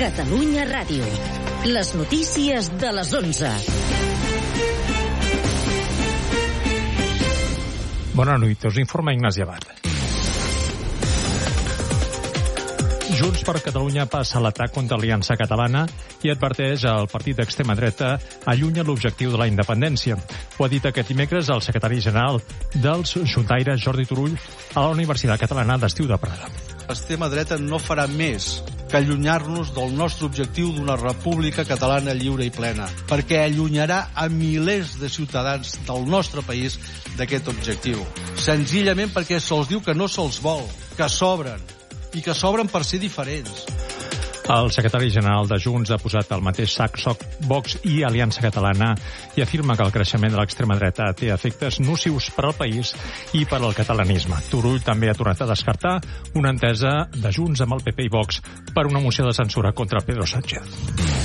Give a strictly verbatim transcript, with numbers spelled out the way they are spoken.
Catalunya Ràdio. Les notícies de les onze. Bona nit, us informa Ignasi Abad. Junts per Catalunya passa a l'atac contra l'Aliança Catalana i adverteix al partit d'extrema dreta allunya l'objectiu de la independència. Ho ha dit aquest dimecres el secretari general dels Juntaires, Jordi Turull, a la Universitat Catalana d'Estiu de Prada. L'extrema dreta no farà més que allunyar-nos del nostre objectiu d'una república catalana lliure i plena, perquè allunyarà a milers de ciutadans del nostre país d'aquest objectiu. Senzillament perquè se'ls diu que no se'ls vol, que sobren, i que s'obren per ser diferents. El secretari general de Junts ha posat al mateix sac Vox i Aliança Catalana i afirma que el creixement de l'extrema dreta té efectes nocius per al país i per al catalanisme. Turull també ha tornat a descartar una entesa de Junts amb el P P i Vox per una moció de censura contra Pedro Sánchez.